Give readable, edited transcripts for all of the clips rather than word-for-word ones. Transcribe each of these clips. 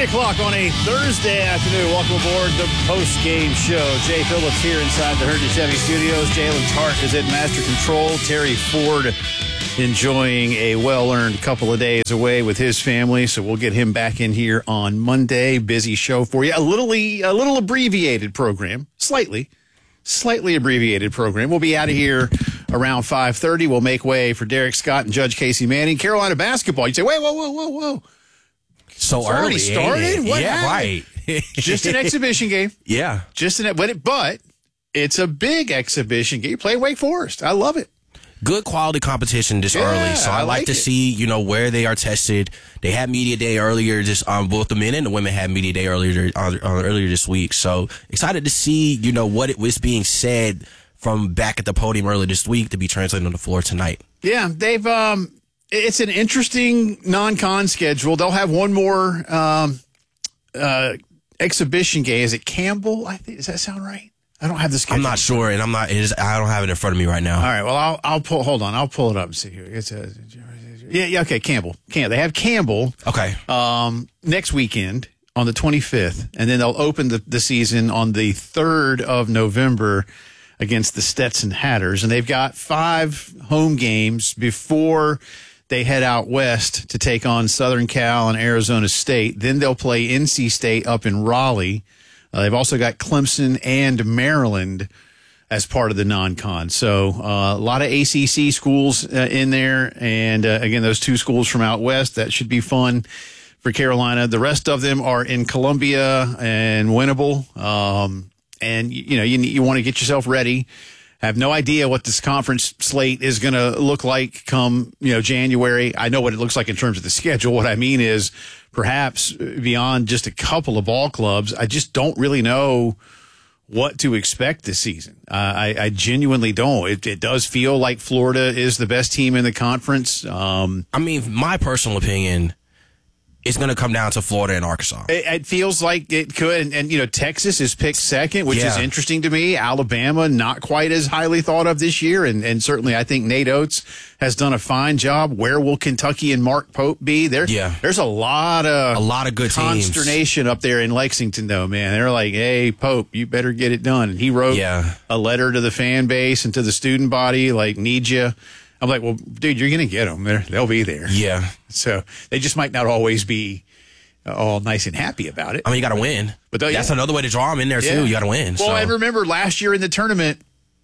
3 o'clock on a Thursday afternoon. Welcome aboard the post-game show. Jay Phillips here inside the Herndon Chevy Studios. Jalen Hart is at Master Control. Terry Ford enjoying a well-earned couple of days away with his family, so we'll get him back in here on Monday. Busy show for you. A little abbreviated program, slightly abbreviated program. We'll be out of here around 5:30. We'll make way for Derek Scott and Judge Casey Manning. Carolina basketball. You say, whoa. So it's early already started? What happened? Right. Just an exhibition game. Yeah. But it's a big exhibition game. You play Wake Forest. I love it. Good quality competition this early. So I like to see, where they are tested. They had media day earlier, both the men and the women had media day earlier this week. So excited to see, what it was being said from back at the podium earlier this week to be translated on the floor tonight. Yeah, they've it's an interesting non-con schedule. They'll have one more exhibition game. Is it Campbell? I think. Does that sound right? I don't have the schedule. I'm not sure, and I don't have it in front of me right now. All right. Well, I'll pull. Hold on. I'll pull it up and see here. Okay. Campbell. They have Campbell. Okay. Next weekend on the 25th, and then they'll open the season on the 3rd of November against the Stetson Hatters, and they've got 5 home games before they head out west to take on Southern Cal and Arizona State. Then they'll play NC State up in Raleigh. They've also got Clemson and Maryland as part of the non-con. So a lot of ACC schools in there. And, again, those 2 schools from out west, that should be fun for Carolina. The rest of them are in Columbia and winnable. And, you want to get yourself ready. I have no idea what this conference slate is going to look like come, January. I know what it looks like in terms of the schedule. What I mean is perhaps beyond just a couple of ball clubs, I just don't really know what to expect this season. I genuinely don't. It does feel like Florida is the best team in the conference. My personal opinion, it's going to come down to Florida and Arkansas. It feels like it could. And Texas is picked second, which is interesting to me. Alabama, not quite as highly thought of this year. And certainly I think Nate Oates has done a fine job. Where will Kentucky and Mark Pope be? There's a lot of good consternation teams up there in Lexington, though, man. They're like, hey, Pope, you better get it done. And he wrote a letter to the fan base and to the student body, like, need you. I'm like, well, dude, you're going to get them. They'll be there. Yeah. So they just might not always be all nice and happy about it. You got to win. But that's another way to draw them in there, too. You got to win. Well, I remember last year in the tournament,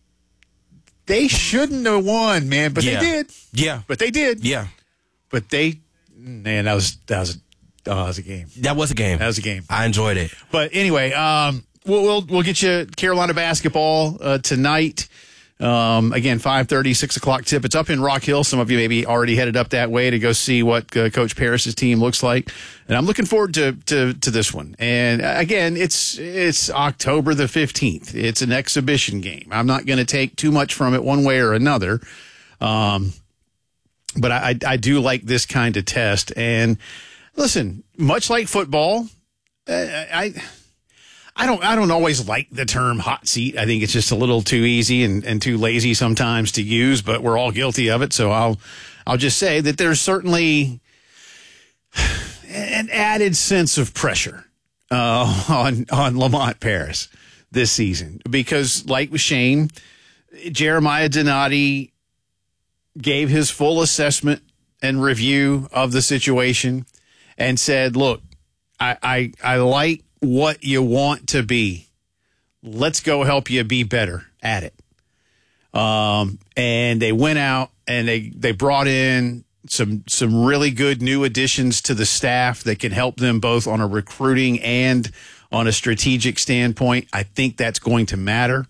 they shouldn't have won, man, but they did. Yeah. But they did. Yeah. But that was a game. That was a game. That was a game. I enjoyed it. But anyway, we'll get you Carolina basketball tonight. Again, 5:30, 6 o'clock tip. It's up in Rock Hill. Some of you maybe already headed up that way to go see what Coach Parris's team looks like. And I'm looking forward to this one. And again, it's October the 15th. It's an exhibition game. I'm not going to take too much from it one way or another. But I do like this kind of test. And listen, much like football, I don't always like the term hot seat. I think it's just a little too easy and too lazy sometimes to use, but we're all guilty of it. So I'll just say that there's certainly an added sense of pressure on Lamont Paris this season because, like with Shane, Jeremiah Donati gave his full assessment and review of the situation and said, look, I like what you want to be. Let's go help you be better at it. And they went out and they brought in some really good new additions to the staff that can help them both on a recruiting and on a strategic standpoint. I think that's going to matter.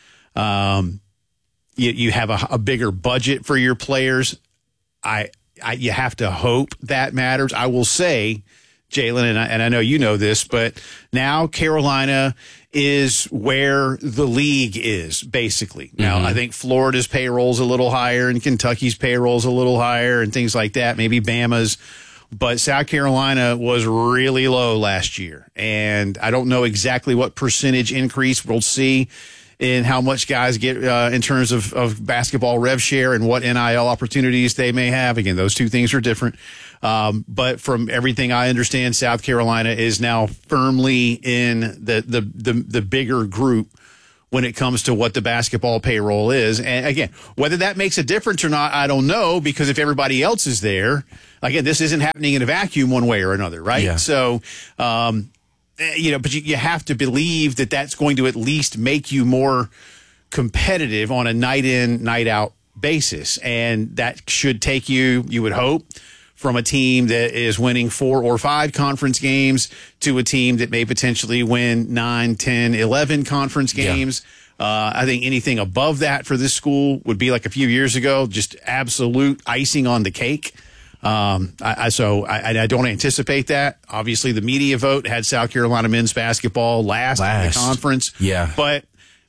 You have a bigger budget for your players. You have to hope that matters. I will say, Jalen, and I know you know this, but now Carolina is where the league is, basically. Now, I think Florida's payroll's a little higher and Kentucky's payroll's a little higher and things like that, maybe Bama's. But South Carolina was really low last year, and I don't know exactly what percentage increase we'll see in how much guys get in terms of basketball rev share and what NIL opportunities they may have. Again, those two things are different. But from everything I understand, South Carolina is now firmly in the bigger group when it comes to what the basketball payroll is. And again, whether that makes a difference or not, I don't know, because if everybody else is there, again, this isn't happening in a vacuum one way or another, right? Yeah. So, but you have to believe that that's going to at least make you more competitive on a night in, night out basis. And that should take you would hope, from a team that is winning 4 or 5 conference games to a team that may potentially win 9, 10, 11 conference games. Yeah. I think anything above that for this school would be like a few years ago, just absolute icing on the cake. I don't anticipate that. Obviously, the media vote had South Carolina men's basketball last in the conference. Yeah. But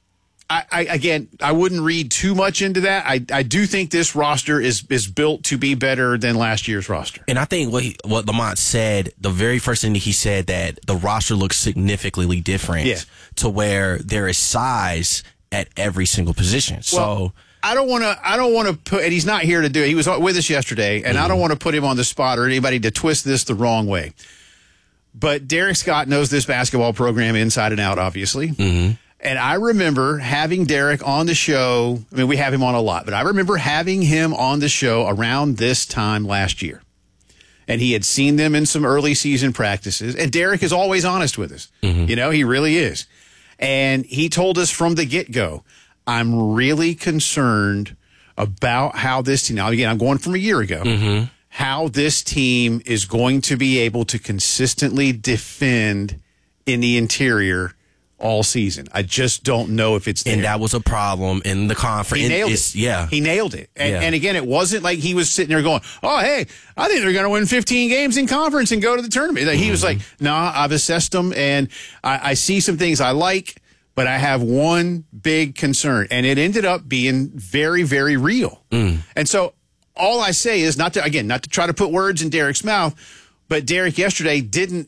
I wouldn't read too much into that. I do think this roster is built to be better than last year's roster. And I think what Lamont said, the very first thing that he said, that the roster looks significantly different to where there is size at every single position. So I don't want to put, and he's not here to do it. He was with us yesterday, and I don't want to put him on the spot or anybody to twist this the wrong way. But Derek Scott knows this basketball program inside and out, obviously. Mm-hmm. And I remember having Derek on the show. I mean, we have him on a lot, but I remember having him on the show around this time last year. And he had seen them in some early season practices. And Derek is always honest with us. Mm-hmm. He really is. And he told us from the get-go, I'm really concerned about how this team, now again, I'm going from a year ago, how this team is going to be able to consistently defend in the interior all season. I just don't know if it's there. And that was a problem in the conference. He nailed it. Yeah. He nailed it. And again, it wasn't like he was sitting there going, oh, hey, I think they're going to win 15 games in conference and go to the tournament. He was like, nah, I've assessed them, and I see some things I like, but I have one big concern. And it ended up being very, very real. And so all I say is not to try to put words in Derek's mouth, but Derek yesterday didn't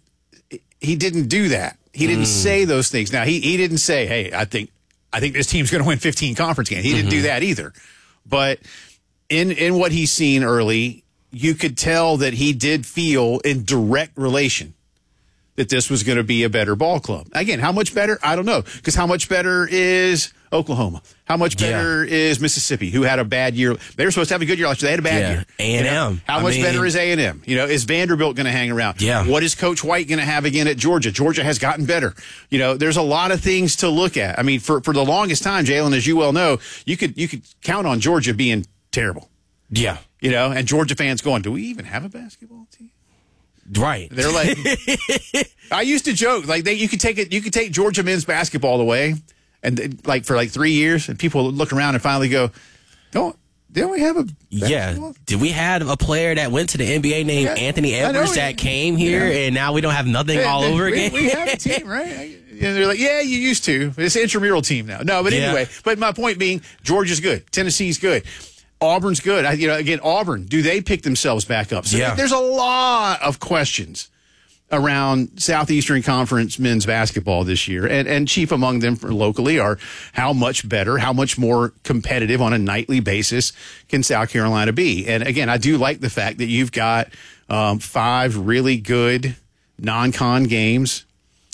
do that. He didn't say those things. Now, he didn't say, hey, I think this team's going to win 15 conference games. He didn't do that either. But in what he's seen early, you could tell that he did feel in direct relation that this was going to be a better ball club. Again, how much better? I don't know. Because how much better is Oklahoma? How much better is Mississippi, who had a bad year? They were supposed to have a good year last year. They had a bad year. A&M. How much better is A&M? Is Vanderbilt going to hang around? Yeah. What is Coach White going to have again at Georgia? Georgia has gotten better. There's a lot of things to look at. I mean, for the longest time, Jalen, as you well know, you could count on Georgia being terrible. Yeah. And Georgia fans going, do we even have a basketball team? Right. They're like, I used to joke, like you could take Georgia men's basketball away, and for 3 years, and people would look around and finally go, didn't we have a basketball? Did we have a player that went to the NBA named Anthony Edwards that came here, and now we don't have nothing all over again? We have a team, right? And they're like, yeah, you used to. It's an intramural team now. No, but anyway, but my point being, Georgia's good. Tennessee's good. Auburn's good. Again, Auburn, do they pick themselves back up? So there's a lot of questions around Southeastern Conference men's basketball this year. And chief among them locally are how much better, how much more competitive on a nightly basis can South Carolina be? And again, I do like the fact that you've got 5 really good non-con games.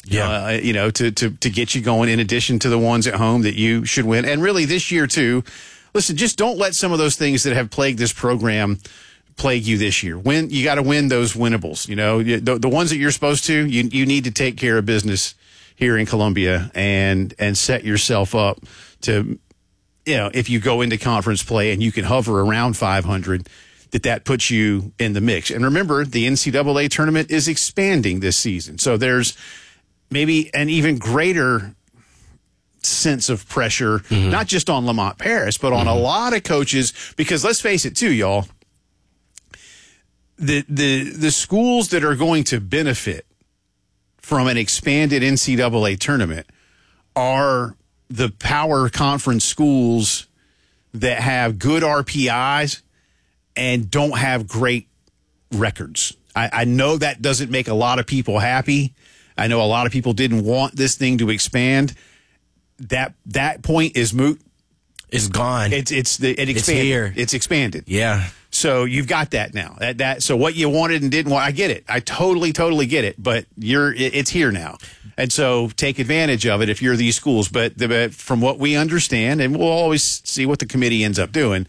To get you going in addition to the ones at home that you should win. And really this year too, listen, just don't let some of those things that have plagued this program plague you this year. You got to win those winnables. The ones that you're supposed to, you need to take care of business here in Columbia and set yourself up to, if you go into conference play and you can hover around 500, that puts you in the mix. And remember, the NCAA tournament is expanding this season. So there's maybe an even greater sense of pressure, not just on Lamont Paris, but on a lot of coaches, because let's face it too, y'all, the schools that are going to benefit from an expanded NCAA tournament are the power conference schools that have good RPIs and don't have great records. I know that doesn't make a lot of people happy. I know a lot of people didn't want this thing to expand. that point is moot. It's gone. It expanded. It's here. It's expanded. Yeah. So you've got that now. So what you wanted and didn't want, I get it. I totally get it. But it's here now, and so take advantage of it if you're these schools. But from what we understand, and we'll always see what the committee ends up doing,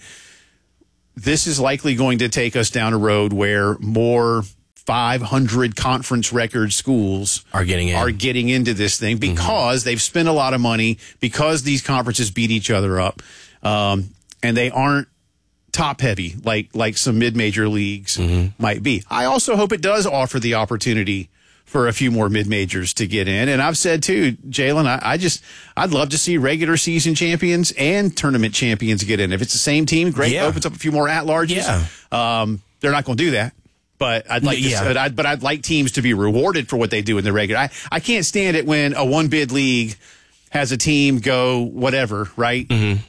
this is likely going to take us down a road where more 500 conference record schools are getting into this thing because they've spent a lot of money, because these conferences beat each other up, and they aren't top heavy like some mid-major leagues might be. I also hope it does offer the opportunity for a few more mid-majors to get in. And I've said too, Jalen, I'd love to see regular season champions and tournament champions get in. If it's the same team, great. Yeah. Opens up a few more at-larges. Yeah. They're not going to do that. But I'd like teams to be rewarded for what they do in the regular. I can't stand it when a one-bid league has a team go whatever, right?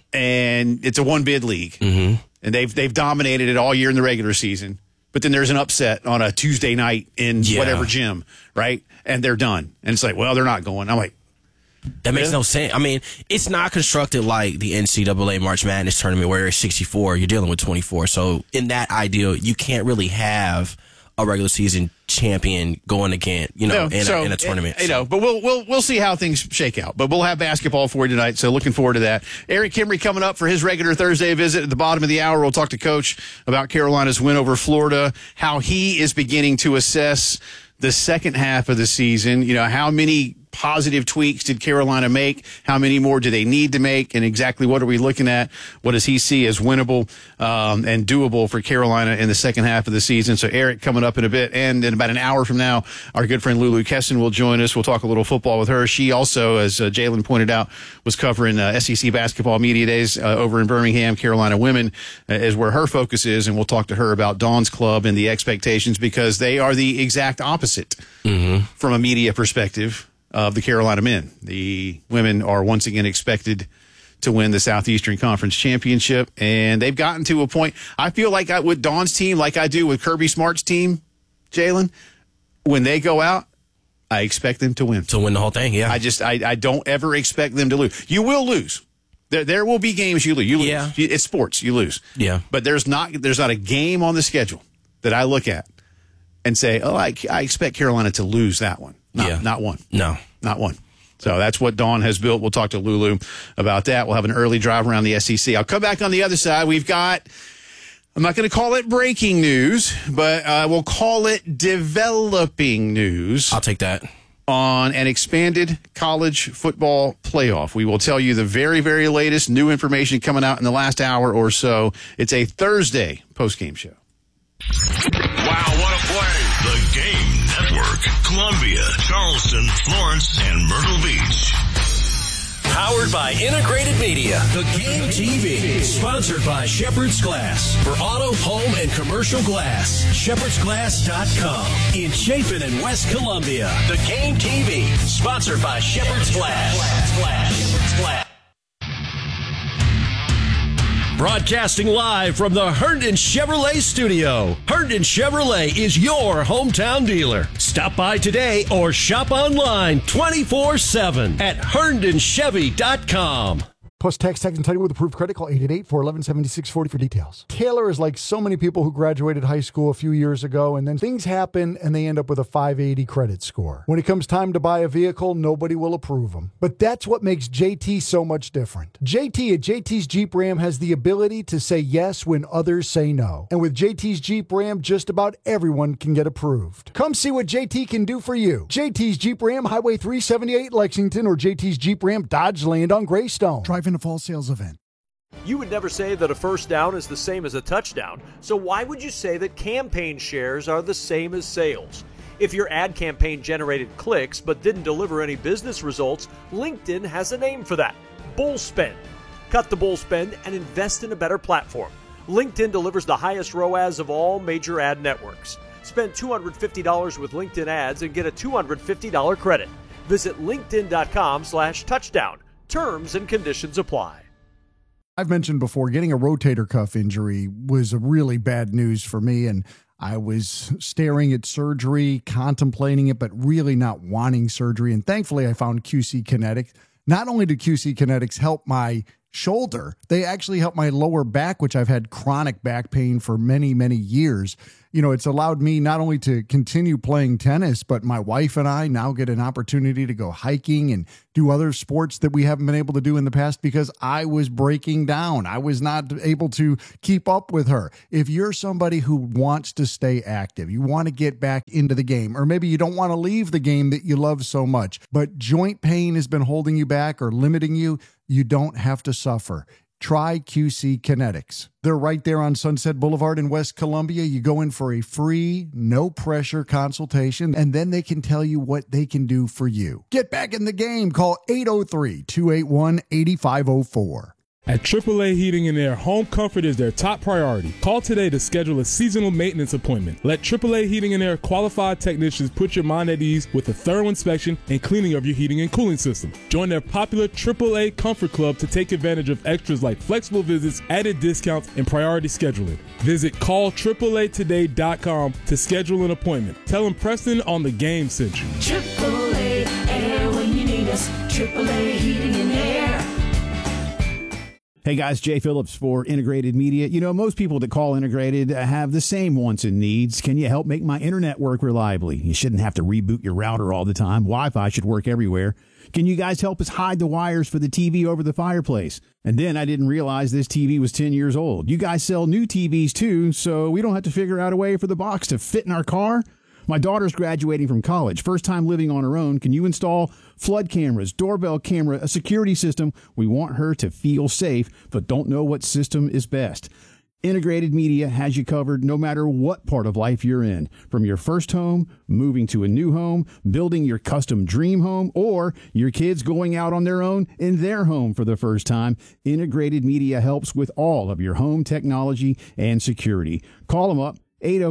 And it's a one-bid league. And they've dominated it all year in the regular season. But then there's an upset on a Tuesday night in whatever gym, right? And they're done. And it's like, well, they're not going. I'm like, that makes no sense. I mean, it's not constructed like the NCAA March Madness tournament where it's 64, you're dealing with 24. So in that ideal, you can't really have a regular season champion going again, in a tournament. But we'll see how things shake out. But we'll have basketball for you tonight, so looking forward to that. Eric Kimry coming up for his regular Thursday visit at the bottom of the hour. We'll talk to Coach about Carolina's win over Florida, how he is beginning to assess the second half of the season. How many positive tweaks did Carolina make? How many more do they need to make? And exactly what are we looking at? What does he see as winnable and doable for Carolina in the second half of the season? So Eric coming up in a bit. And in about an hour from now, our good friend Lulu Kesson will join us. We'll talk a little football with her. She also, as Jalen pointed out, was covering SEC basketball media days over in Birmingham. Carolina women is where her focus is. And we'll talk to her about Dawn's Club and the expectations, because they are the exact opposite from a media perspective of the Carolina men. The women are once again expected to win the Southeastern Conference Championship, and they've gotten to a point. I feel like with Dawn's team, like I do with Kirby Smart's team, Jalen, when they go out, I expect them to win. To win the whole thing, yeah. I don't ever expect them to lose. You will lose. There will be games you lose. You lose. Yeah. It's sports. You lose. Yeah. But there's not a game on the schedule that I look at and say, I expect Carolina to lose that one. Not one. No. Not one. So that's what Dawn has built. We'll talk to Lulu about that. We'll have an early drive around the SEC. I'll come back on the other side. We've got, I'm not going to call it breaking news, but we'll call it developing news. I'll take that. On an expanded college football playoff. We will tell you the very, very latest new information coming out in the last hour or so. It's a Thursday postgame show. Wow, what a play. The Game Network. Columbia, Charleston, Florence, and Myrtle Beach. Powered by Integrated Media. The Game TV. Sponsored by Shepherd's Glass. For auto, home, and commercial glass. ShepherdsGlass.com. In Chapin and West Columbia. The Game TV. Sponsored by Shepherd's Glass. Shepherd's Glass. Broadcasting live from the Herndon Chevrolet studio. Herndon Chevrolet is your hometown dealer. Stop by today or shop online 24/7 at HerndonChevy.com. Plus tax and title with approved credit. Call 888-411-7640 for details. Taylor is like so many people who graduated high school a few years ago, and then things happen and they end up with a 580 credit score. When it comes time to buy a vehicle, nobody will approve them. But that's what makes JT so much different. JT at JT's Jeep Ram has the ability to say yes when others say no. And with JT's Jeep Ram, just about everyone can get approved. Come see what JT can do for you. JT's Jeep Ram, Highway 378 Lexington, or JT's Jeep Ram Dodge Land on Greystone. Drive in a fall sales event. You would never say that a first down is the same as a touchdown, so why would you say that campaign shares are the same as sales? If your ad campaign generated clicks but didn't deliver any business results, LinkedIn has a name for that: bull spend. Cut the bull spend and invest in a better platform. LinkedIn delivers the highest ROAS of all major ad networks. Spend $250 with LinkedIn ads and get a $250 credit. Visit linkedin.com/touchdown. Terms and conditions apply. I've mentioned before, getting a rotator cuff injury was a really bad news for me, and I was staring at surgery, contemplating it, but really not wanting surgery. And thankfully, I found QC Kinetic. Not only do QC Kinetics help my shoulder, they actually help my lower back, which I've had chronic back pain for many, many years. It's allowed me not only to continue playing tennis, but my wife and I now get an opportunity to go hiking and do other sports that we haven't been able to do in the past because I was breaking down. I was not able to keep up with her. If you're somebody who wants to stay active, you want to get back into the game, or maybe you don't want to leave the game that you love so much, but joint pain has been holding you back or limiting you, you don't have to suffer. Try QC Kinetics. They're right there on Sunset Boulevard in West Columbia. You go in for a free, no-pressure consultation, and then they can tell you what they can do for you. Get back in the game. Call 803-281-8504. At AAA Heating and Air, home comfort is their top priority. Call today to schedule a seasonal maintenance appointment. Let AAA Heating and Air qualified technicians put your mind at ease with a thorough inspection and cleaning of your heating and cooling system. Join their popular AAA Comfort Club to take advantage of extras like flexible visits, added discounts, and priority scheduling. Visit callAAAtoday.com to schedule an appointment. Tell them Preston on the Game sent you. AAA Air when you need us. AAA Heating and Air. Hey guys, Jay Phillips for Integrated Media. Most people that call Integrated have the same wants and needs. Can you help make my internet work reliably? You shouldn't have to reboot your router all the time. Wi-Fi should work everywhere. Can you guys help us hide the wires for the TV over the fireplace? And then I didn't realize this TV was 10 years old. You guys sell new TVs too, so we don't have to figure out a way for the box to fit in our car? My daughter's graduating from college, first time living on her own. Can you install flood cameras, doorbell camera, a security system? We want her to feel safe, but don't know what system is best. Integrated Media has you covered no matter what part of life you're in. From your first home, moving to a new home, building your custom dream home, or your kids going out on their own in their home for the first time, Integrated Media helps with all of your home technology and security. Call them up.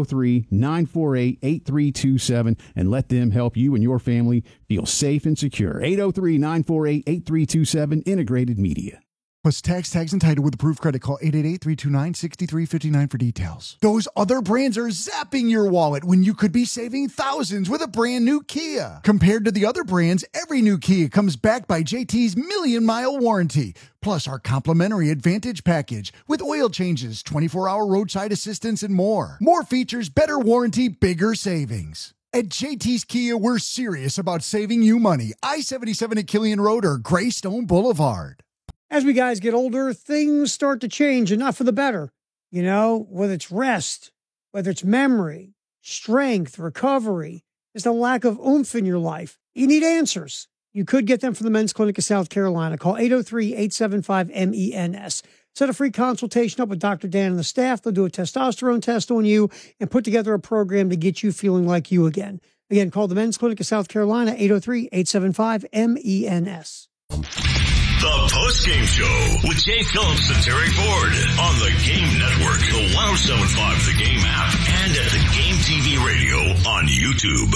803-948-8327 and let them help you and your family feel safe and secure. 803-948-8327, Integrated Media. Plus tags and title with approved credit. Call 888-329-6359 for details. Those other brands are zapping your wallet when you could be saving thousands with a brand new Kia. Compared to the other brands, every new Kia comes backed by JT's million-mile warranty. Plus our complimentary Advantage package with oil changes, 24-hour roadside assistance, and more. More features, better warranty, bigger savings. At JT's Kia, we're serious about saving you money. I-77 at Killian Road or Greystone Boulevard. As we guys get older, things start to change, and not for the better. Whether it's rest, whether it's memory, strength, recovery, just a lack of oomph in your life. You need answers. You could get them from the Men's Clinic of South Carolina. Call 803-875-MENS. Set a free consultation up with Dr. Dan and the staff. They'll do a testosterone test on you and put together a program to get you feeling like you again. Again, call the Men's Clinic of South Carolina, 803-875-MENS. The Post-Game Show with Jay Phillips and Terry Ford on the Game Network, the 1075 The Game app, and at the Game TV radio on YouTube.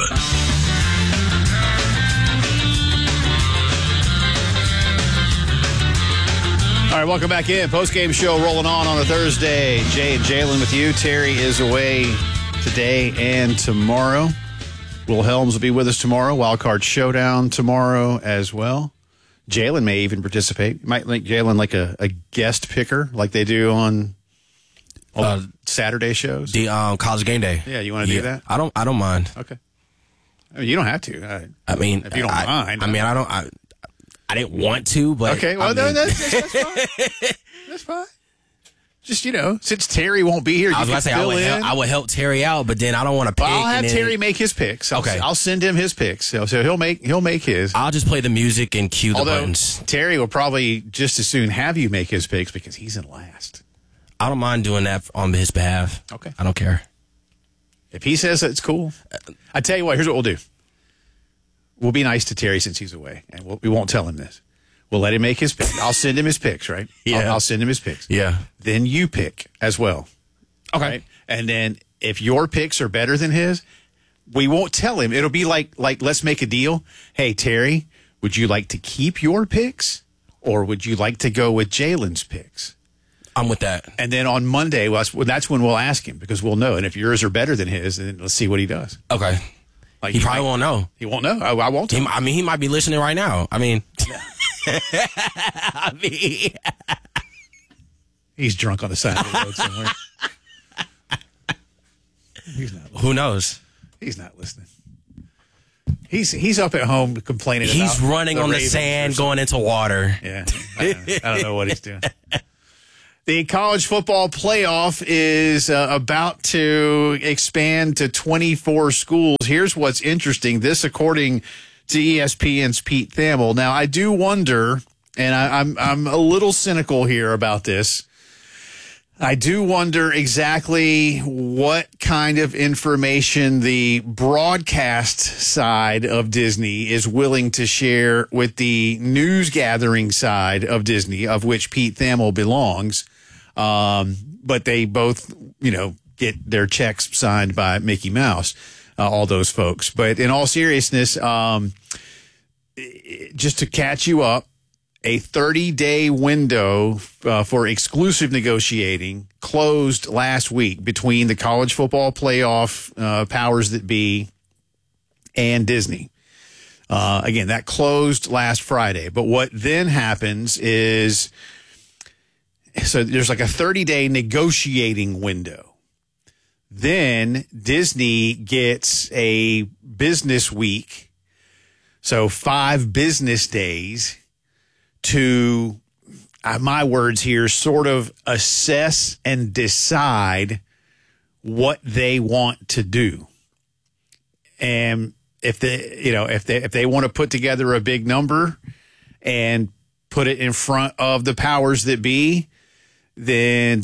All right, welcome back in. Post-game show rolling on a Thursday. Jay and Jalen with you. Terry is away today and tomorrow. Will Helms will be with us tomorrow. Wildcard Showdown tomorrow as well. Jalen may even participate. You might make Jalen like a guest picker like they do on Saturday shows. The College Game Day. Yeah, you want to do that? I don't mind. Okay. I mean, you don't have to. If you don't mind. I didn't want to, but okay. Well, that's fine. That's fine. Just since Terry won't be here, I was going to say I would help Terry out, but then I don't want to pick. I'll have Terry make his picks. Okay, I'll send him his picks, so he'll make his. I'll just play the music and cue the buttons. Terry will probably just as soon have you make his picks because he's in last. I don't mind doing that on his behalf. Okay, I don't care if he says it's cool. I tell you what. Here's what we'll do. We'll be nice to Terry since he's away, and we won't tell him this. We'll let him make his pick. I'll send him his picks, right? Yeah. I'll send him his picks. Yeah. Then you pick as well. Okay. Right? And then if your picks are better than his, we won't tell him. It'll be like let's make a deal. Hey, Terry, would you like to keep your picks or would you like to go with Jalen's picks? I'm with that. And then on Monday, that's when we'll ask him because we'll know. And if yours are better than his, then let's see what he does. Okay. He probably won't know. He won't know. I won't tell him. He might be listening right now. I mean, he's drunk on the side of the road somewhere. He's not listening. Who knows? He's not listening. He's up at home complaining. He's about running on the sand, going into water. Yeah, I don't know what he's doing. The college football playoff is about to expand to 24 schools. Here's what's interesting. This, according to ESPN's Pete Thamel. Now, I do wonder, and I'm a little cynical here about this. I do wonder exactly what kind of information the broadcast side of Disney is willing to share with the news gathering side of Disney, of which Pete Thamel belongs. But they both, get their checks signed by Mickey Mouse, all those folks. But in all seriousness, just to catch you up, a 30-day window for exclusive negotiating closed last week between the college football playoff powers that be and Disney. Again, that closed last Friday. But what then happens is, so there's like a 30-day negotiating window. Then Disney gets a business week, so 5 business days, to, my words here, sort of assess and decide what they want to do. And if they want to put together a big number and put it in front of the powers that be, then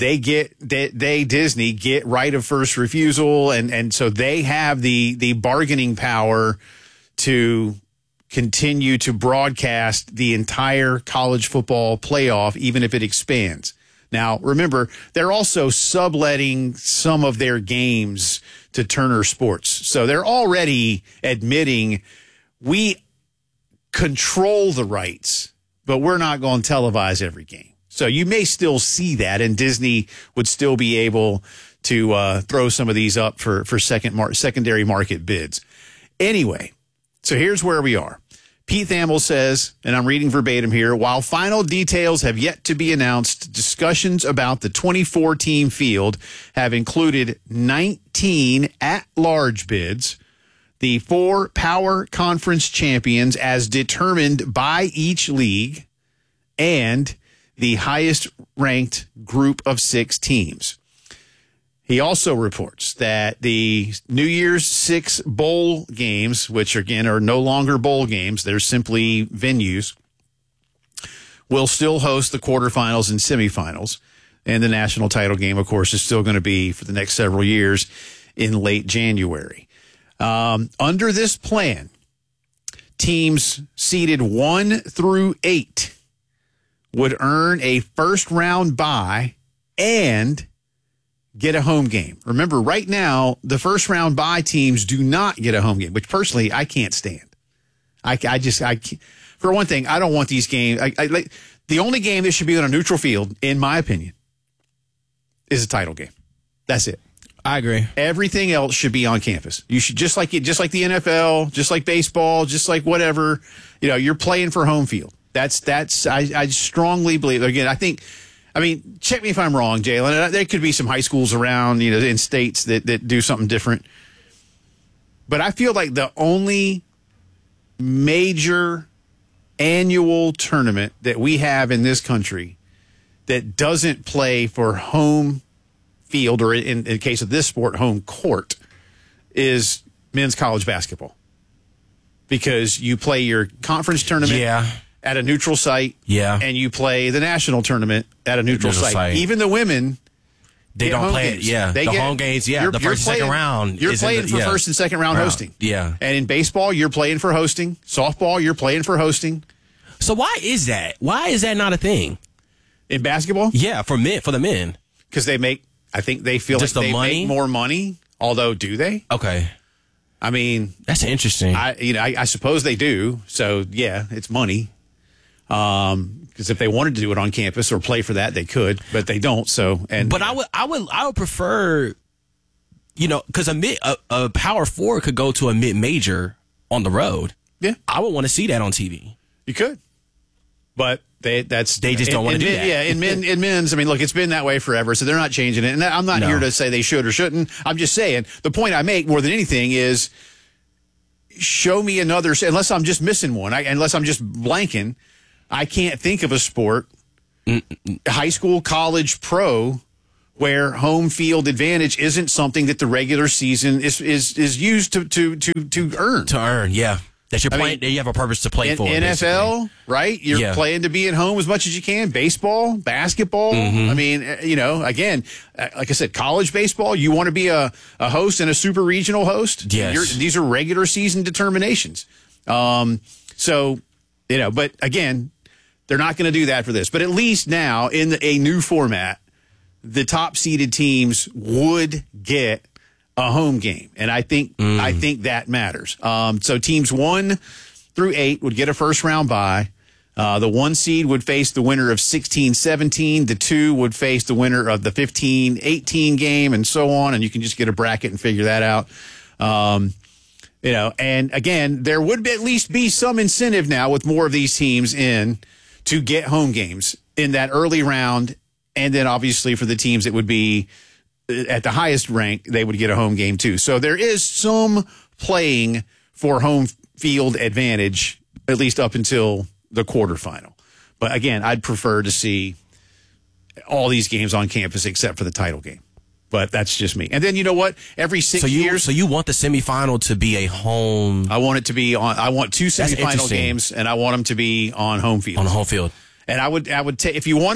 Disney get right of first refusal, and so they have the bargaining power to continue to broadcast the entire college football playoff, even if it expands. Now, remember, they're also subletting some of their games to Turner Sports. So they're already admitting we control the rights, but we're not going to televise every game. So you may still see that, and Disney would still be able to throw some of these up for secondary market bids. Anyway, so here's where we are. Pete Thamel says, and I'm reading verbatim here, while final details have yet to be announced, discussions about the 24-team field have included 19 at-large bids, the 4 power conference champions as determined by each league, and the highest-ranked group of 6 teams. He also reports that the New Year's 6 bowl games, which again are no longer bowl games, they're simply venues, will still host the quarterfinals and semifinals. And the national title game, of course, is still going to be for the next several years in late January. Under this plan, teams seeded 1 through 8 would earn a first-round bye and get a home game. Remember, right now, the first-round bye teams do not get a home game, which personally I can't stand. I can't. For one thing, I don't want these games. The only game that should be on a neutral field, in my opinion, is a title game. That's it. I agree. Everything else should be on campus. You should just like the NFL, just like baseball, just like whatever. You're playing for home field. That's. I strongly believe. Again, I mean, check me if I'm wrong, Jalen. There could be some high schools around, in states that do something different. But I feel like the only major annual tournament that we have in this country that doesn't play for home field, or in the case of this sport, home court, is men's college basketball. Because you play your conference tournament at a neutral site, and you play the national tournament at a neutral site. Even the women, they don't play it. Yeah, the home games. Yeah, the first and second round. You're playing for first and second round hosting. Yeah, and in baseball, you're playing for hosting. Softball, you're playing for hosting. So why is that? Why is that not a thing in basketball? Yeah, for the men, because they make. I think they feel just like they make more money. Although, do they? Okay. I mean, that's interesting. I suppose they do. So yeah, it's money. Because if they wanted to do it on campus or play for that, they could, but they don't. But I would prefer, because a power forward could go to a mid-major on the road. Yeah, I would want to see that on TV. You could. But they just don't want to do that. Yeah, in men's, I mean, look, it's been that way forever, so they're not changing it. And I'm not here to say they should or shouldn't. I'm just saying the point I make more than anything is show me another, unless I'm just missing one, unless I'm just blanking, I can't think of a sport, high school, college, pro, where home field advantage isn't something that the regular season is used to earn. To earn, yeah. That you're playing, you have a purpose to play for. NFL, basically. Right? You're playing to be at home as much as you can. Baseball, basketball. I mean, again, like I said, college baseball, you want to be a host and a super regional host? Yes. These are regular season determinations. So, but again, they're not going to do that for this. But at least now, in a new format, the top seeded teams would get a home game, and I think that matters. So teams 1 through 8 would get a first round bye. The 1 seed would face the winner of 16-17. The 2 would face the winner of the 15-18 game, and so on. And you can just get a bracket and figure that out. And again, there would at least be some incentive now with more of these teams in to get home games in that early round, and then obviously for the teams it would be at the highest rank, they would get a home game too. So there is some playing for home field advantage, at least up until the quarterfinal. But again, I'd prefer to see all these games on campus except for the title game. But that's just me. And then you know what? Every 6 years. So you want the semifinal to be a home? I want it to be on. I want 2 semifinal games, and I want them to be on home field. On home field. And I would take, if you want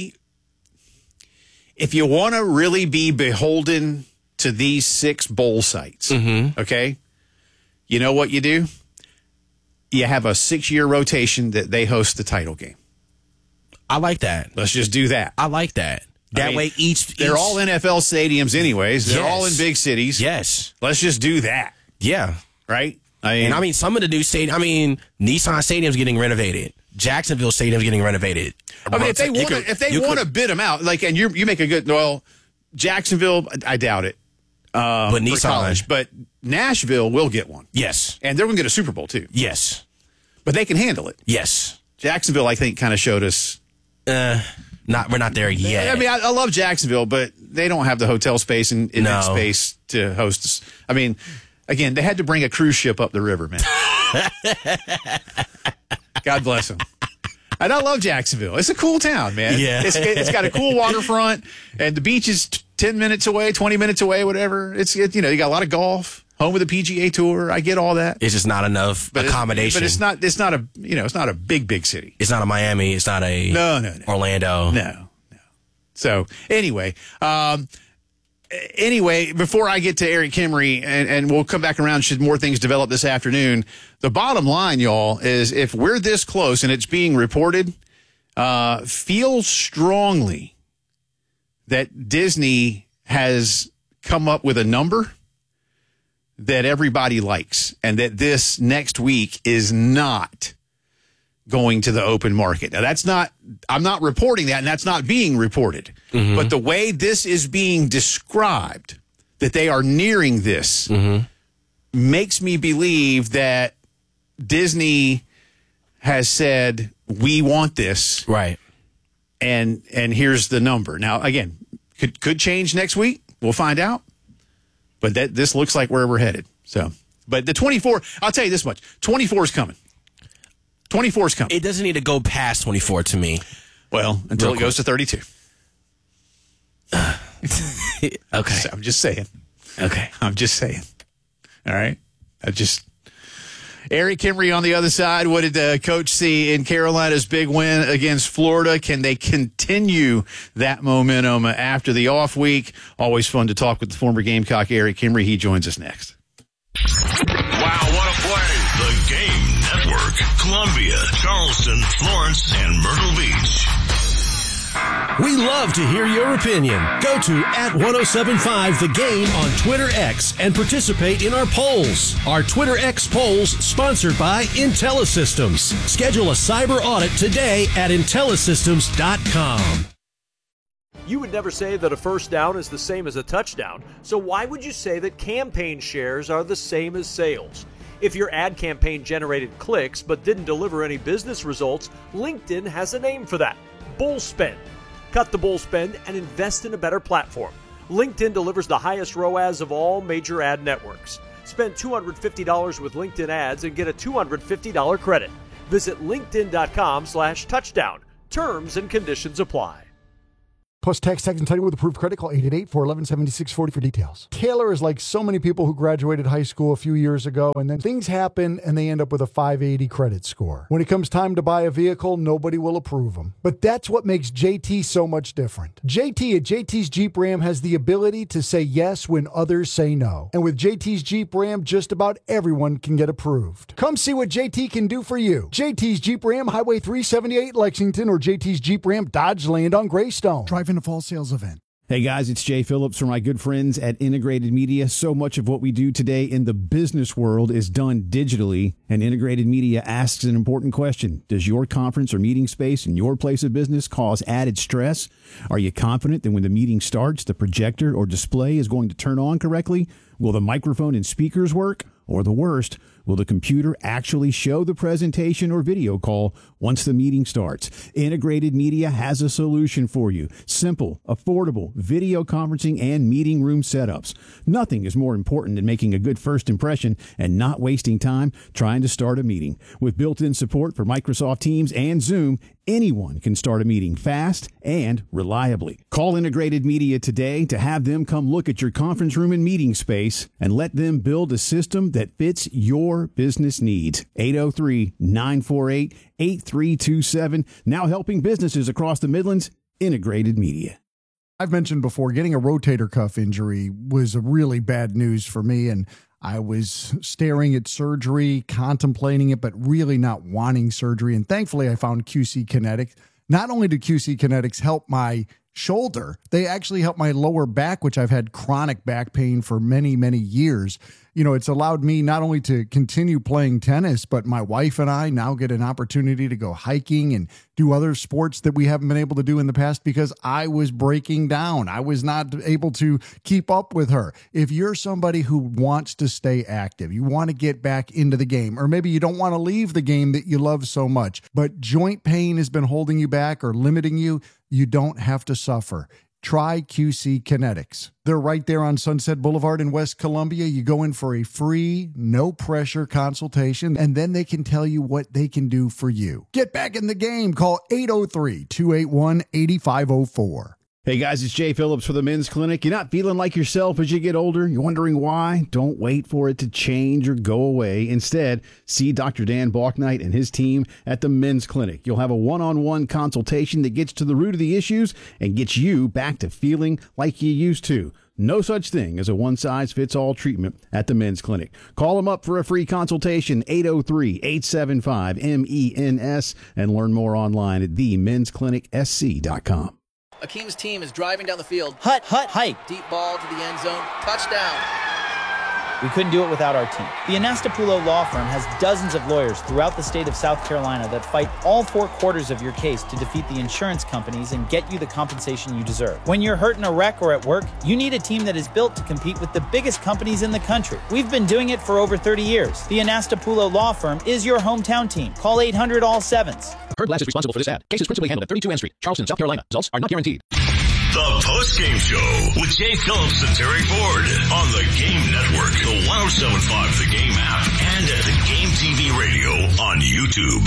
to really be beholden to these 6 bowl sites, okay, you know what you do? You have a 6-year rotation that they host the title game. I like that. Let's just do that. I like that. That way they're all NFL stadiums anyways. They're all in big cities. Yes. Let's just do that. Yeah. Right? Some of the new stadiums, Nissan Stadium's getting renovated. Jacksonville Stadium's getting renovated. I mean, if they want to bid them out, and you make a good, Jacksonville, I doubt it. But Nissan. College, but Nashville will get one. Yes. And they're going to get a Super Bowl too. Yes. But they can handle it. Yes. Jacksonville, I think, kind of showed us. We're not there yet. I mean, I love Jacksonville, but they don't have the hotel space and space to host. I mean, again, they had to bring a cruise ship up the river, man. God bless them. And I love Jacksonville. It's a cool town, man. Yeah. It's got a cool waterfront, and the beach is 10 minutes away, 20 minutes away, whatever. You got a lot of golf, home of the PGA Tour. I get all that. It's just not enough accommodation. But it's not a big city. It's not a Miami. It's not a Orlando. No. So anyway, before I get to Eric Kimry, and we'll come back around should more things develop this afternoon, the bottom line, y'all, is if we're this close and it's being reported, feel strongly that Disney has come up with a number that everybody likes, and that this next week is not going to the open market. Now, I'm not reporting that, and that's not being reported. But the way this is being described, that they are nearing this, makes me believe that Disney has said, we want this. Right. And here's the number. Now, again, could change next week. We'll find out. But this looks like where we're headed. So, but the 24, I'll tell you this much. 24 is coming. 24 is coming. It doesn't need to go past 24 to me. Well, until it goes to 32. Okay. So I'm just saying. Okay. I'm just saying. All right. Eric Kimry on the other side. What did the coach see in Carolina's big win against Florida? Can they continue that momentum after the off week? Always fun to talk with the former Gamecock Eric Kimry. He joins us next. Wow, what a play. The Game Network. Columbia, Charleston, Florence, and Myrtle Beach. We love to hear your opinion. Go to @1075 The Game on Twitter X and participate in our polls. Our Twitter X polls sponsored by IntelliSystems. Schedule a cyber audit today at IntelliSystems.com. You would never say that a first down is the same as a touchdown, so why would you say that campaign shares are the same as sales? If your ad campaign generated clicks but didn't deliver any business results, LinkedIn has a name for that: bull spend. Cut the bull spend and invest in a better platform. LinkedIn delivers the highest ROAS of all major ad networks. Spend $250 with LinkedIn ads and get a $250 credit. Visit linkedin.com/touchdown. Terms and conditions apply. Plus, text and title with approved credit. Call 888-411-7640 for details. Taylor is like so many people who graduated high school a few years ago, and then things happen and they end up with a 580 credit score. When it comes time to buy a vehicle, nobody will approve them. But that's what makes JT so much different. JT at JT's Jeep Ram has the ability to say yes when others say no. And with JT's Jeep Ram, just about everyone can get approved. Come see what JT can do for you. JT's Jeep Ram, Highway 378 Lexington, or JT's Jeep Ram Dodge Land on Greystone. Drive in a fall sales event. Hey guys, it's Jay Phillips from my good friends at Integrated Media. So much of what we do today in the business world is done digitally, and Integrated Media asks an important question. Does your conference or meeting space in your place of business cause added stress? Are you confident that when the meeting starts, the projector or display is going to turn on correctly? Will the microphone and speakers work? Or the worst, will the computer actually show the presentation or video call once the meeting starts? Integrated Media has a solution for you. Simple, affordable video conferencing and meeting room setups. Nothing is more important than making a good first impression and not wasting time trying to start a meeting. With built-in support for Microsoft Teams and Zoom, anyone can start a meeting fast and reliably. Call Integrated Media today to have them come look at your conference room and meeting space and let them build a system that fits your business needs. 803-948-8327. Now helping businesses across the Midlands. Integrated Media. I've mentioned before, getting a rotator cuff injury was a really bad news for me, and I was staring at surgery, contemplating it, but really not wanting surgery. And thankfully, I found QC Kinetics. Not only did QC Kinetics help my shoulder, they actually helped my lower back, which I've had chronic back pain for many, many years. You know, it's allowed me not only to continue playing tennis, but my wife and I now get an opportunity to go hiking and do other sports that we haven't been able to do in the past because I was breaking down. I was not able to keep up with her. If you're somebody who wants to stay active, you want to get back into the game, or maybe you don't want to leave the game that you love so much, but joint pain has been holding you back or limiting you, you don't have to suffer. Try QC Kinetics. They're right there on Sunset Boulevard in West Columbia. You go in for a free, no-pressure consultation, and then they can tell you what they can do for you. Get back in the game. Call 803-281-8504. Hey guys, it's Jay Phillips for the Men's Clinic. You're not feeling like yourself as you get older? You're wondering why? Don't wait for it to change or go away. Instead, see Dr. Dan Balknight and his team at the Men's Clinic. You'll have a one-on-one consultation that gets to the root of the issues and gets you back to feeling like you used to. No such thing as a one-size-fits-all treatment at the Men's Clinic. Call them up for a free consultation, 803-875-MENS, and learn more online at themensclinicsc.com. Akeem's team is driving down the field. Hut, hike. Deep ball to the end zone. Touchdown. We couldn't do it without our team. The Anastapulo Law Firm has dozens of lawyers throughout the state of South Carolina that fight all 4 quarters of your case to defeat the insurance companies and get you the compensation you deserve. When you're hurt in a wreck or at work, you need a team that is built to compete with the biggest companies in the country. We've been doing it for over 30 years. The Anastapulo Law Firm is your hometown team. Call 800-ALL-7s. Heard Glass is responsible for this ad. Case is principally handled at 32 Ann Street, Charleston, South Carolina. Results are not guaranteed. The Post-Game Show with Jay Phillips and Terry Ford on the Game Network, the 1075 The Game app, and at the Game TV radio on YouTube.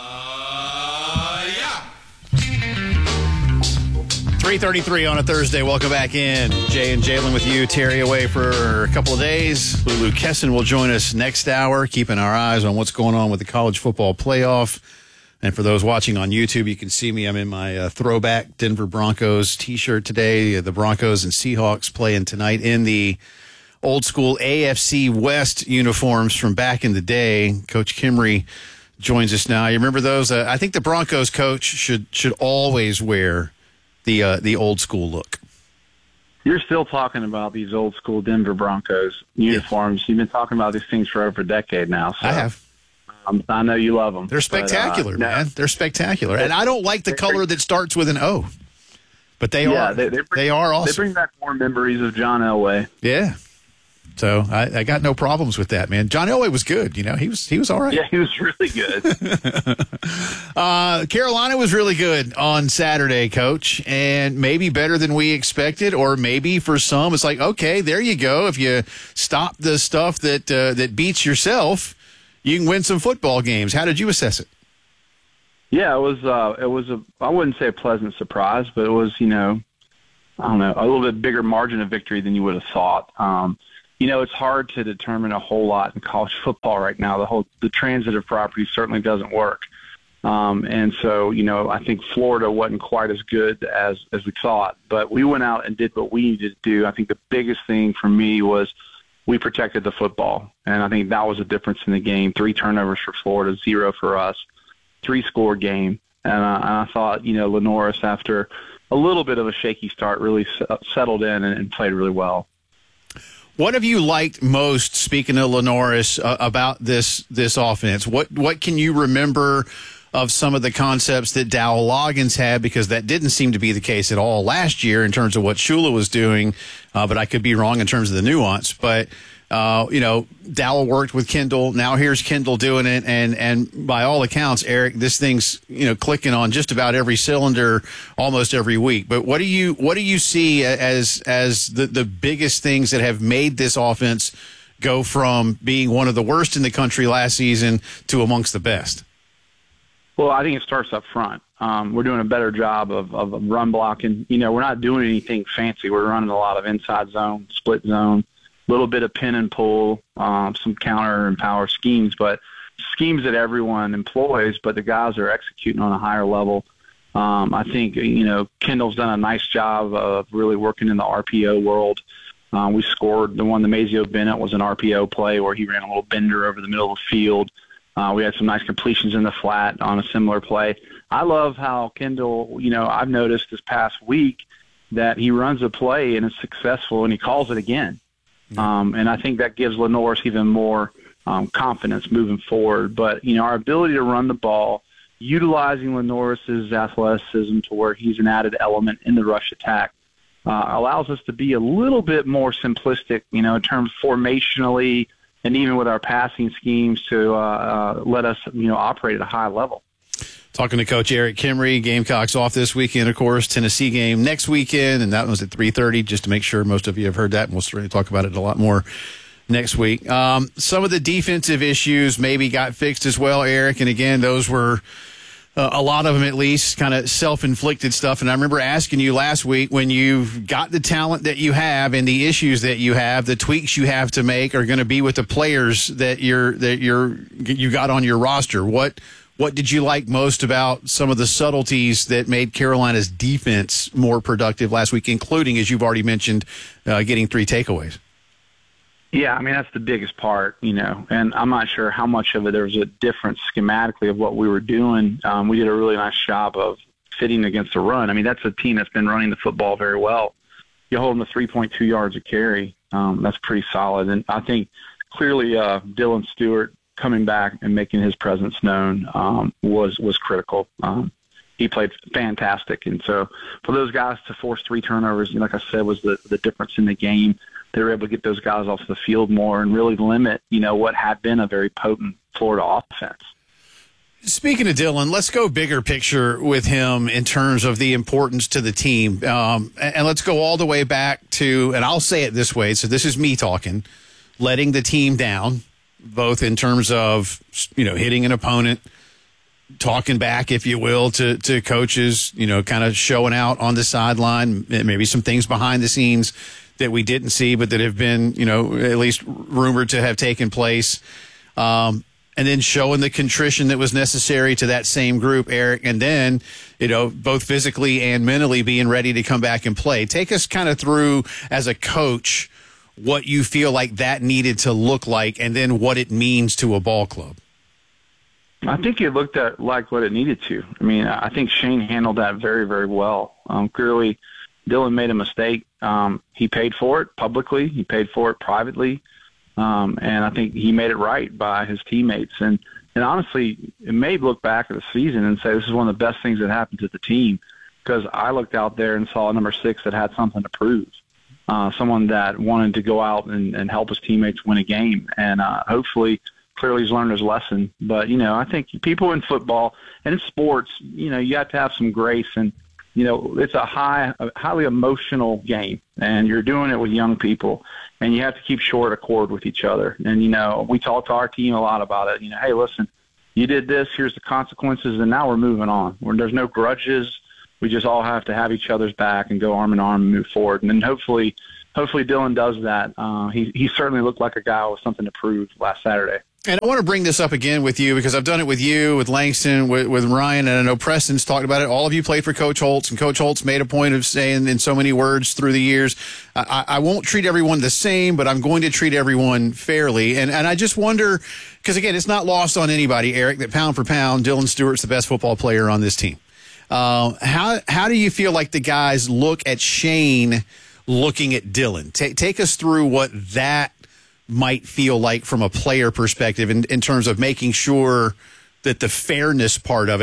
3:33 on a Thursday. Welcome back in. Jay and Jalen with you. Terry away for a couple of days. Lulu Kesson will join us next hour, keeping our eyes on what's going on with the college football playoff. And for those watching on YouTube, you can see me. I'm in my throwback Denver Broncos T-shirt today. The Broncos and Seahawks playing tonight in the old school AFC West uniforms from back in the day. Coach Kimry joins us now. You remember those? I think the Broncos coach should always wear the old school look. You're still talking about these old school Denver Broncos uniforms. You've been talking about these things for over a decade now. So. I have. I know you love them. They're spectacular, man. They're spectacular. And I don't like the color that starts with an O. But they are. They are awesome. They bring back more memories of John Elway. Yeah. So I got no problems with that, man. John Elway was good. He was all right. Yeah, he was really good. Carolina was really good on Saturday, Coach, and maybe better than we expected, or maybe for some it's like, okay, there you go. If you stop the stuff that beats yourself, you can win some football games. How did you assess it? Yeah, it was I wouldn't say a pleasant surprise, but it was, I don't know, a little bit bigger margin of victory than you would have thought. It's hard to determine a whole lot in college football right now. The transitive property certainly doesn't work. And so, I think Florida wasn't quite as good as we thought, but we went out and did what we needed to do. I think the biggest thing for me was we protected the football, and I think that was a difference in the game. 3 turnovers for Florida, 0 for us, 3-score game. And I thought, Lenoris, after a little bit of a shaky start, really settled in and played really well. What have you liked most, speaking of Lenoris, about this offense? What can you remember of some of the concepts that Dowell Loggins had? Because that didn't seem to be the case at all last year in terms of what Shula was doing, but I could be wrong in terms of the nuance. But, Dowell worked with Kendall. Now here's Kendall doing it, and by all accounts, Eric, this thing's clicking on just about every cylinder almost every week. But what do you see as the biggest things that have made this offense go from being one of the worst in the country last season to amongst the best? Well, I think it starts up front. We're doing a better job of run blocking. We're not doing anything fancy. We're running a lot of inside zone, split zone, a little bit of pin and pull, some counter and power schemes, but schemes that everyone employs, but the guys are executing on a higher level. I think, Kendall's done a nice job of really working in the RPO world. We scored the one, the Mazio Bennett was an RPO play where he ran a little bender over the middle of the field. We had some nice completions in the flat on a similar play. I love how Kendall, I've noticed this past week that he runs a play and it's successful and he calls it again. And I think that gives Lenoris even more confidence moving forward. But, our ability to run the ball, utilizing Lenoris's athleticism to where he's an added element in the rush attack, allows us to be a little bit more simplistic, in terms formationally and even with our passing schemes to let us, operate at a high level. Talking to Coach Eric Kimry. Gamecocks off this weekend, of course. Tennessee game next weekend, and that was at 3:30, just to make sure most of you have heard that, and we'll certainly talk about it a lot more next week. Some of the defensive issues maybe got fixed as well, Eric, and again, those were a lot of them at least kind of self-inflicted stuff. And I remember asking you last week, when you've got the talent that you have and the issues that you have, the tweaks you have to make are going to be with the players that you got on your roster. What did you like most about some of the subtleties that made Carolina's defense more productive last week, including, as you've already mentioned, getting 3 takeaways? Yeah, that's the biggest part, and I'm not sure how much of it there was a difference schematically of what we were doing. We did a really nice job of fitting against the run. That's a team that's been running the football very well. You hold them to 3.2 yards a carry. That's pretty solid. And I think clearly Dylan Stewart coming back and making his presence known was critical. He played fantastic. And so for those guys to force 3 turnovers, like I said, was the difference in the game. They were able to get those guys off the field more and really limit, what had been a very potent Florida offense. Speaking of Dylan, let's go bigger picture with him in terms of the importance to the team. And let's go all the way back to, and I'll say it this way, so this is me talking, letting the team down, both in terms of, hitting an opponent, talking back, if you will, to coaches, kind of showing out on the sideline, maybe some things behind the scenes that we didn't see, but that have been, at least rumored to have taken place. And then showing the contrition that was necessary to that same group, Eric, and then, both physically and mentally being ready to come back and play. Take us kind of through, as a coach, what you feel like that needed to look like, and then what it means to a ball club. I think it looked at like what it needed to. I think Shane handled that very, very well. Clearly, Dylan made a mistake. He paid for it publicly. He paid for it privately. And I think he made it right by his teammates. And honestly, it made look back at the season and say this is one of the best things that happened to the team, because I looked out there and saw number 6 that had something to prove. someone that wanted to go out and help his teammates win a game. And hopefully, clearly he's learned his lesson. But, I think people in football and in sports, you have to have some grace. And, it's a highly emotional game. And you're doing it with young people. And you have to keep short accord with each other. And, we talk to our team a lot about it. Hey, listen, you did this, here's the consequences, and now we're moving on. There's no grudges. We just all have to have each other's back and go arm in arm and move forward. And then hopefully Dylan does that. He certainly looked like a guy with something to prove last Saturday. And I want to bring this up again with you because I've done it with you, with Langston, with Ryan, and I know Preston's talked about it. All of you played for Coach Holtz, and Coach Holtz made a point of saying in so many words through the years, I won't treat everyone the same, but I'm going to treat everyone fairly. And I just wonder, because, again, it's not lost on anybody, Eric, that pound for pound, Dylan Stewart's the best football player on this team. How do you feel like the guys look at Shane looking at Dylan? Take us through what that might feel like from a player perspective in terms of making sure that the fairness part of it